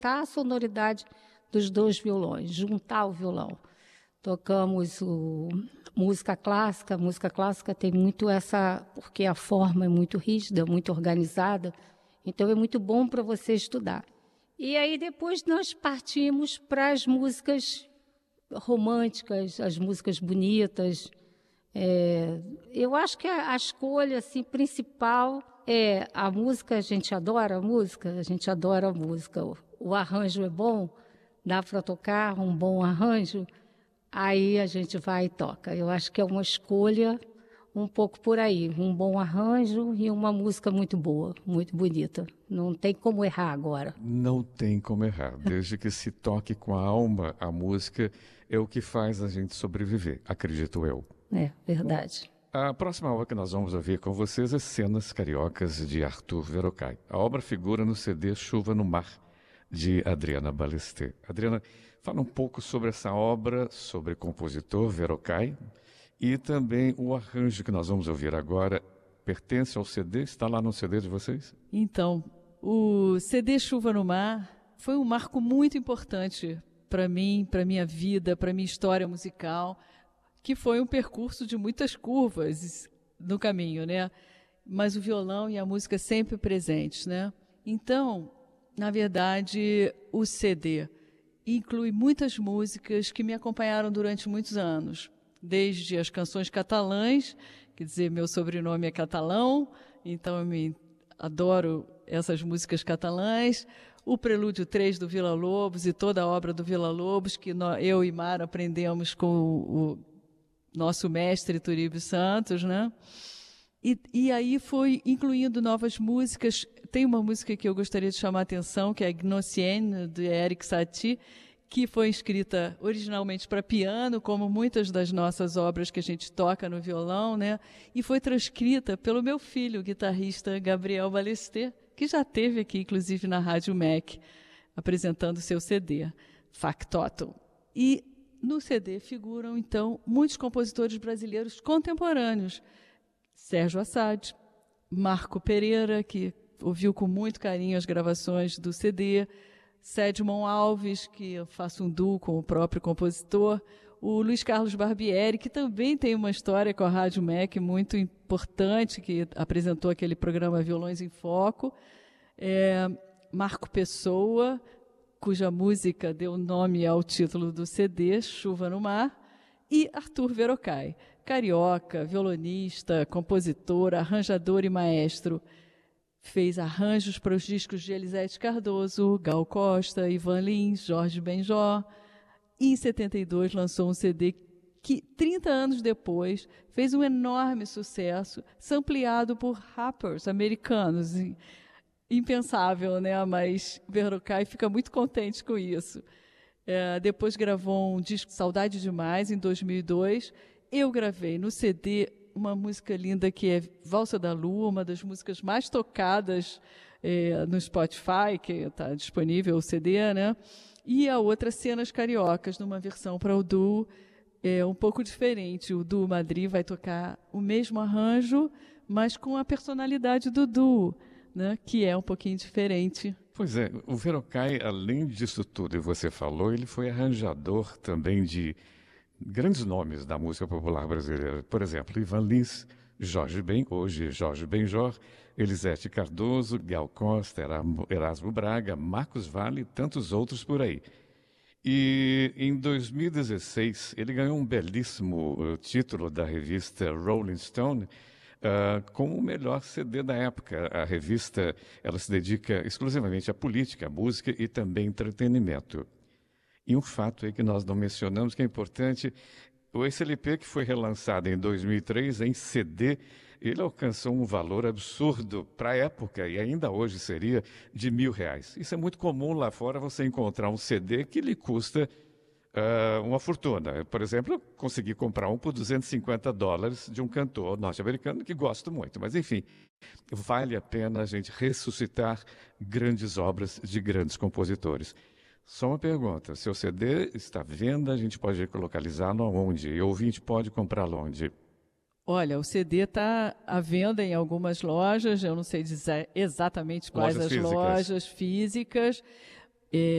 a sonoridade dos dois violões, juntar o violão. Tocamos música clássica tem muito essa, porque a forma é muito rígida, muito organizada, então é muito bom para você estudar. E aí depois nós partimos para as músicas românticas, as músicas bonitas. Eu acho que a escolha assim, principal é a música. A gente adora a música. O arranjo é bom, dá para tocar um bom arranjo, aí a gente vai e toca. Eu acho que é uma escolha um pouco por aí, um bom arranjo e uma música muito boa, muito bonita. Não tem como errar agora. Não tem como errar, desde que se toque com a alma, a música é o que faz a gente sobreviver, acredito eu. É, verdade. A próxima obra que nós vamos ouvir com vocês é Cenas Cariocas, de Arthur Verocai. A obra figura no CD Chuva no Mar, de Adriana Ballester. Adriana, fala um pouco sobre essa obra, sobre o compositor Verocai, e também o arranjo que nós vamos ouvir agora pertence ao CD? Está lá no CD de vocês? Então, o CD Chuva no Mar foi um marco muito importante para mim, para minha vida, para minha história musical, que foi um percurso de muitas curvas no caminho, né? Mas o violão e a música sempre presentes, né? Então, na verdade, o CD inclui muitas músicas que me acompanharam durante muitos anos. Desde as canções catalãs, quer dizer, meu sobrenome é catalão, então eu adoro essas músicas catalãs, o Prelúdio 3 do Villa-Lobos e toda a obra do Villa-Lobos, que eu e Mara aprendemos com o nosso mestre Turíbio Santos, né? E aí foi incluindo novas músicas. Tem uma música que eu gostaria de chamar a atenção, que é Gnossienne, de Erik Satie, que foi escrita originalmente para piano, como muitas das nossas obras que a gente toca no violão, né? E foi transcrita pelo meu filho, o guitarrista Gabriel Ballester, que já esteve aqui, inclusive, na Rádio MEC, apresentando seu CD, Factotum. E no CD figuram, então, muitos compositores brasileiros contemporâneos. Sérgio Assad, Marco Pereira, que ouviu com muito carinho as gravações do CD, Sedmon Alves, que eu faço um duo com o próprio compositor, o Luiz Carlos Barbieri, que também tem uma história com a Rádio MEC muito importante, que apresentou aquele programa Violões em Foco, Marco Pessoa, cuja música deu nome ao título do CD, Chuva no Mar, e Arthur Verocai, carioca, violonista, compositor, arranjador e maestro. Fez arranjos para os discos de Elisete Cardoso, Gal Costa, Ivan Lins, Jorge Benjor. E em 72 lançou um CD que, 30 anos depois, fez um enorme sucesso, sampleado por rappers americanos. Impensável, né? Mas Verocai fica muito contente com isso. Depois gravou um disco Saudade Demais, em 2002. Eu gravei no CD uma música linda que é Valsa da Lua, uma das músicas mais tocadas no Spotify, que está disponível o CD, né? E a outra, Cenas Cariocas, numa versão para o duo um pouco diferente. O duo Madrid vai tocar o mesmo arranjo, mas com a personalidade do duo, né? Que é um pouquinho diferente. Pois é, o Verocai, além disso tudo, e você falou, ele foi arranjador também de grandes nomes da música popular brasileira. Por exemplo, Ivan Lins, hoje Jorge Benjor, Elisete Cardoso, Gal Costa, Erasmo Braga, Marcos Valle e tantos outros por aí. E em 2016, ele ganhou um belíssimo título da revista Rolling Stone, como o melhor CD da época. A revista, ela se dedica exclusivamente à política, à música e também entretenimento. E um fato aí que nós não mencionamos, que é importante, esse LP que foi relançado em 2003 em CD, ele alcançou um valor absurdo para a época, e ainda hoje seria de R$1.000. Isso é muito comum lá fora, você encontrar um CD que lhe custa uma fortuna. Por exemplo, eu consegui comprar um por $250 de um cantor norte-americano que gosto muito. Mas, enfim, vale a pena a gente ressuscitar grandes obras de grandes compositores. Só uma pergunta, seu CD está à venda, a gente pode localizá-lo aonde? E o ouvinte pode comprá-lo onde? Olha, o CD está à venda em algumas lojas, eu não sei dizer exatamente quais lojas físicas.